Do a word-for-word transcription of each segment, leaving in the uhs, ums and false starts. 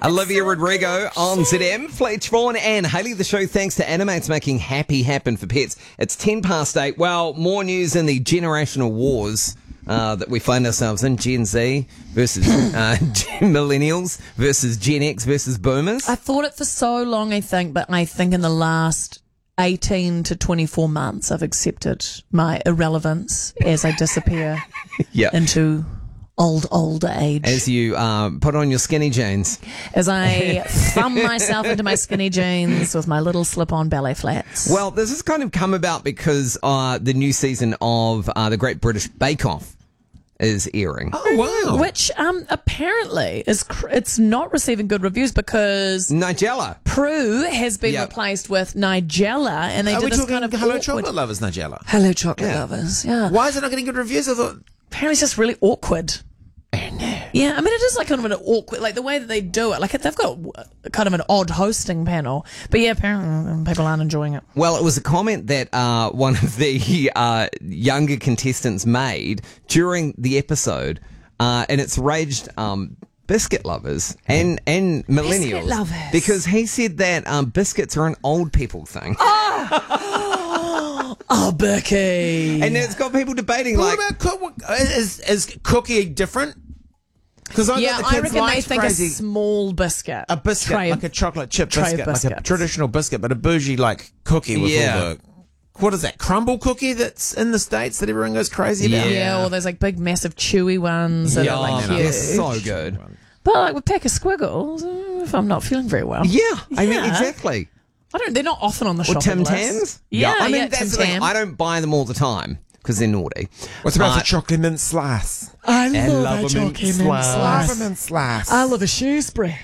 Olivia Rodrigo on Z M. Fletch Vaughan and Hayley the show thanks to Animates making happy happen for pets. It's ten past eight. Well, more news in the generational wars uh, that we find ourselves in. Gen Z versus uh, millennials versus Gen X versus boomers. I thought it for so long, I think, but I think in the last eighteen to twenty-four months I've accepted my irrelevance as I disappear Yeah. into old, older age. As you uh, put on your skinny jeans. As I thumb myself into my skinny jeans with my little slip-on ballet flats. Well, this has kind of come about because uh, the new season of uh, the Great British Bake Off is airing. Oh, wow. Which um, apparently is cr- it's not receiving good reviews because Nigella. Prue has been Yep. replaced with Nigella, and they Are did we this talking kind of Hello awkward- Chocolate Lovers, Nigella? Hello Chocolate Yeah. Lovers. Yeah, Why is it not getting good reviews? I thought... apparently it's just really awkward. Yeah, I mean, it is like kind of an awkward, like the way that they do it. Like they've got a, kind of an odd hosting panel, but yeah, apparently people aren't enjoying it. Well, it was a comment that uh, one of the uh, younger contestants made during the episode, uh, and it's raged um, biscuit lovers and, and millennials. lovers. Because he said that um, biscuits are an old people thing. Oh, Becky. And it's got people debating, What like, about cook- is, is cookie different? Because I Yeah, thought the I kids reckon they liked think crazy a small biscuit, a biscuit, tray of- like a chocolate chip tray of biscuit, like a biscuits. traditional biscuit, but a bougie like cookie with Yeah. all the what is that crumble cookie that's in the States that everyone goes crazy about? Yeah. Yeah, or those like big, massive, chewy ones that yeah, are like they're huge. so good. But like with pack of squiggles, uh, if I'm not feeling very well, Yeah, I mean, Yeah. exactly. I don't. They're not often on the Or shopping Tim list. Tams? Yeah, I mean, yeah, that's Tim the thing. Tam. I don't buy them all the time because they're naughty. What's about But- the chocolate mint slice? I love a mint slice. Love a mint slice. I love a Shrewsbury.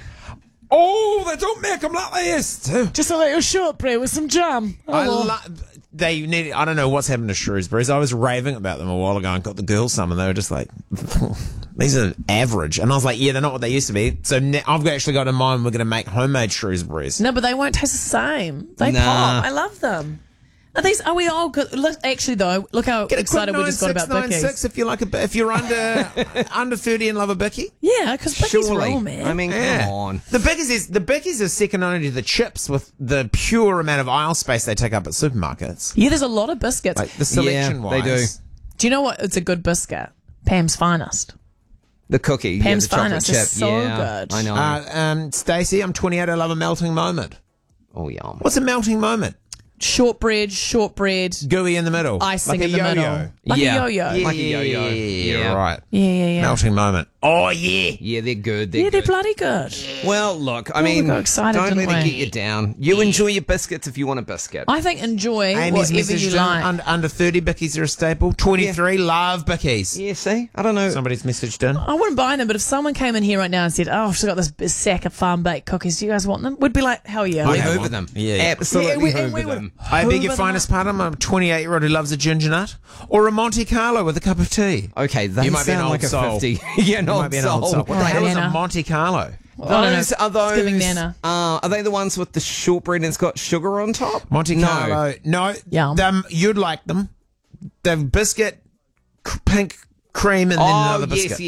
Oh, they don't make them like they used to. Just a little shortbread with some jam. I love. They need. I don't know what's happened to Shrewsbury's. I was raving about them a while ago and got the girls some, and they were just like, "These are average." And I was like, "Yeah, they're not what they used to be." So ne- I've actually got in mind we're going to make homemade Shrewsbury's. No, but they won't taste the same. They Nah. pop. I love them. Are these? Are we all good? Look, actually, though, look how Get a excited we just got about Bickies. six if you like a bi- if you're under under thirty and love a bicky. Yeah, because Bickies Surely. rule, man. I mean, Yeah. come on. The bickies is the bickies is second only to the chips with the pure amount of aisle space they take up at supermarkets. yeah, there's a lot of biscuits. Like the selection Yeah, wise, they do. Do you know what? It's a good biscuit. Pam's Finest. The cookie. Pam's yeah, the chocolate Finest chip. is so yeah, good. I know. Uh, um, Stacey, I'm twenty-eight. I love a melting moment. oh, yum. What's a melting moment? Shortbread, shortbread, Gooey in the middle, icing like a in the yo-yo. middle. Like Yeah. a yo-yo. Yeah. Like a yo-yo. Yeah, Yeah. right. Yeah, yeah, yeah. Melting moment. Oh yeah. Yeah, they're good. They're Yeah, they're good. bloody good. Well, look, I Oh, we mean, got excited, don't let didn't it we? get you down. You enjoy your biscuits if you want a biscuit. I think enjoy Amy's whatever messaged you in, like. under, under thirty bickies are a staple. twenty-three love bickies. yeah, see? I don't know. Somebody's messaged in. I wouldn't buy them, but if someone came in here right now and said, "Oh, I've still got this b- sack of farm baked cookies. Do you guys want them?" We'd be like, "Hell yeah!" we have hoover one. them. Yeah, yeah. Absolutely Yeah, we- and hoover we would- them. I beg your Hoover them finest pardon. I'm a twenty-eight-year-old who loves a ginger nut or a Monte Carlo with a cup of tea. Okay, they You might be an sound old like a soul. fifty. yeah, an You old might be an old soul. soul. What the Alright, hell is a Nana. Monte Carlo? Those are those. It's giving Nana. Uh, are they the ones with the shortbread and it's got sugar on top? Monte No. Carlo. No, Yum. them, you'd like them. The biscuit, c- pink cream, and then Oh, another yes, biscuit.